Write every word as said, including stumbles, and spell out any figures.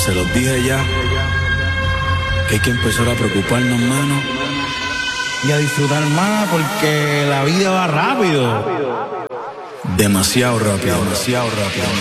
Se los dije ya, que hay que empezar a preocuparnos menos y a disfrutar más porque la vida va rápido. Demasiado rápido, demasiado rápido.